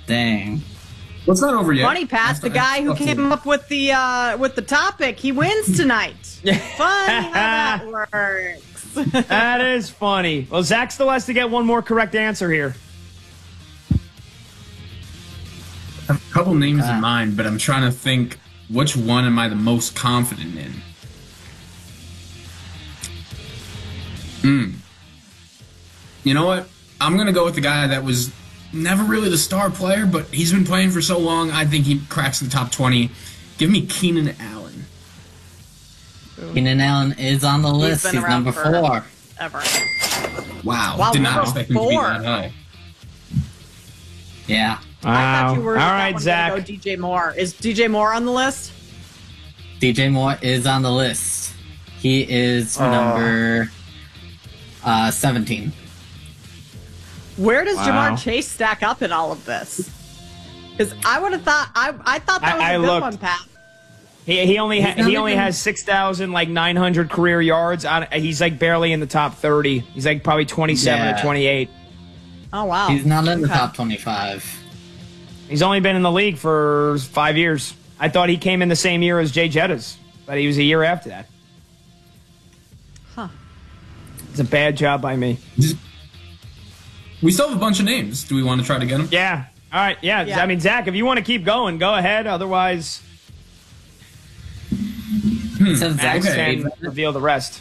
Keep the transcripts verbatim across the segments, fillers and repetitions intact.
Dang. Well, it's not over yet. Funny, Pat, the guy who came up with the uh, with the topic, he wins tonight. Funny how that works. That is funny. Well, Zach still has to get one more correct answer here. I have a couple names uh, in mind, but I'm trying to think which one am I the most confident in. Hmm. You know what? I'm going to go with the guy that was never really the star player, but he's been playing for so long, I think he cracks the top twenty. Give me Keenan Allen. Keenan Allen is on the list. He's, he's number four. Ever. Wow. wow Did not expect him to be that high. Yeah. Wow. I thought you were All right, Zach. Go D J Moore. Is D J Moore on the list? D J Moore is on the list. He is oh. number uh, seventeen. Where does wow. Jamar Chase stack up in all of this? Because I would have thought I I thought that was I, a I good looked. one, Pat. He he only ha- he even... only has six thousand like nine hundred career yards. On he's like barely in the top thirty. He's like probably twenty seven yeah. or twenty eight. Oh wow. He's not in okay. the top twenty five. He's only been in the league for five years. I thought he came in the same year as Jay Jettas, but he was a year after that. Huh. It's a bad job by me. We still have a bunch of names. Do we want to try to get them? Yeah. All right. Yeah. yeah. I mean, Zach, if you want to keep going, go ahead. Otherwise, hmm. Zach okay. can reveal the rest.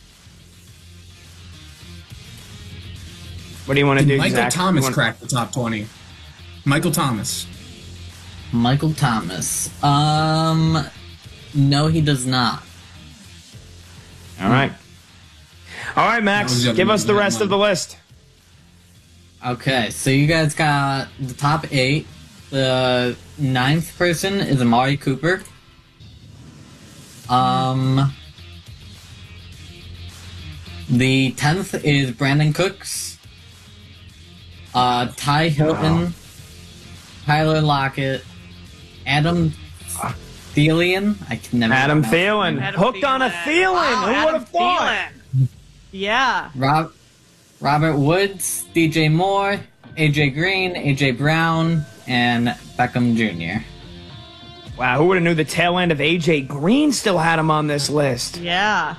What do you want to Did do, Michael Zach? Thomas wanna... cracked the top twenty. Michael Thomas. Michael Thomas. Um, no, he does not. All right. All right, Max, give us the rest of the list. Okay, so you guys got the top eight. The ninth person is Amari Cooper. Um, the tenth is Brandon Cooks. Uh, Ty Hilton, wow. Tyler Lockett, Adam Thielen. I can never. Adam Thielen, Adam hooked Thielen. on a Thielen. Wow, Who would have thought? Thielen. Yeah. Rob, Robert Woods, D J Moore, A J Green, A J Brown, and Beckham Junior Wow, who would have knew the tail end of A J Green still had him on this list? Yeah.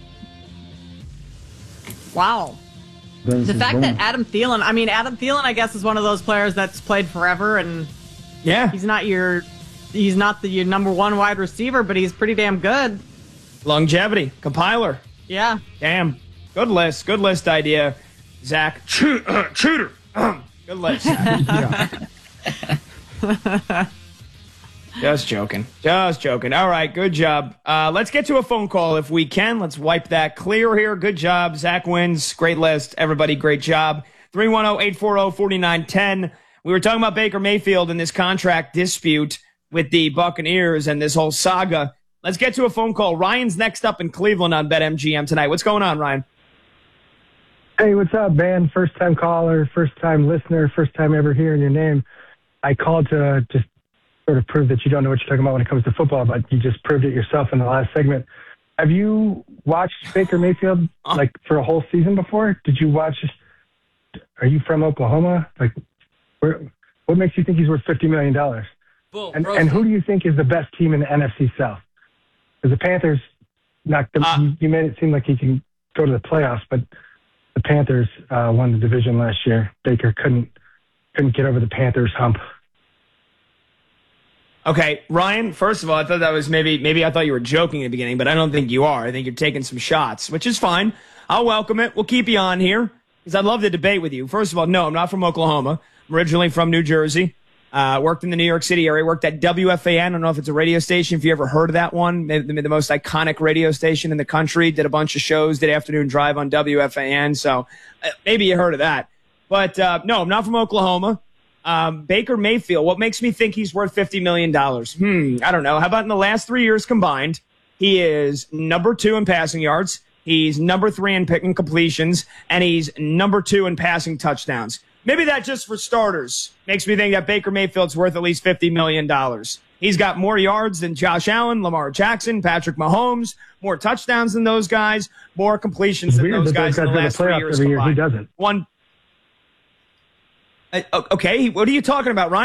Wow. The fact that Adam Thielen, I mean, Adam Thielen, I guess, is one of those players that's played forever, and yeah, he's not your, he's not the your number one wide receiver, but he's pretty damn good. Longevity, compiler. Yeah. Damn. Good list. Good list idea, Zach. Shooter. Good list, Zach. Just joking. Just joking. All right, good job. Uh, let's get to a phone call if we can. Let's wipe that clear here. Good job. Zach wins. Great list. Everybody, great job. three one zero, eight four zero, four nine one zero. We were talking about Baker Mayfield and this contract dispute with the Buccaneers and this whole saga. Let's get to a phone call. Ryan's next up in Cleveland on BetMGM tonight. What's going on, Ryan? Hey, what's up, man? First-time caller, first-time listener, first time ever hearing your name. I called to just sort of prove that you don't know what you're talking about when it comes to football, but you just proved it yourself in the last segment. Have you watched Baker Mayfield, like, for a whole season before? Did you watch – are you from Oklahoma? Like, where, what makes you think he's worth fifty million dollars? Bull, and, and who do you think is the best team in the N F C South? Because the Panthers knocked them uh, – you, you made it seem like he can go to the playoffs, but – the Panthers uh, won the division last year. Baker couldn't couldn't get over the Panthers hump. Okay, Ryan, first of all, I thought that was maybe, maybe I thought you were joking at the beginning, but I don't think you are. I think you're taking some shots, which is fine. I'll welcome it. We'll keep you on here because I'd love to debate with you. First of all, no, I'm not from Oklahoma. I'm originally from New Jersey. Uh, worked in the New York City area. Worked at W F A N. I don't know if it's a radio station. If you ever heard of that one, maybe the most iconic radio station in the country. Did a bunch of shows. Did Afternoon Drive on W F A N. So uh, maybe you heard of that. But uh, no, I'm not from Oklahoma. Um, Baker Mayfield. What makes me think he's worth fifty million dollars? Hmm. I don't know. How about in the last three years combined? He is number two in passing yards. He's number three in picking completions, and he's number two in passing touchdowns. Maybe that just for starters makes me think that Baker Mayfield's worth at least fifty million dollars. He's got more yards than Josh Allen, Lamar Jackson, Patrick Mahomes, more touchdowns than those guys, more completions It's than weird those that guys those in the guys last win the three playoffs years every year. combined. He doesn't. One. Uh, okay, what are you talking about, Ryan?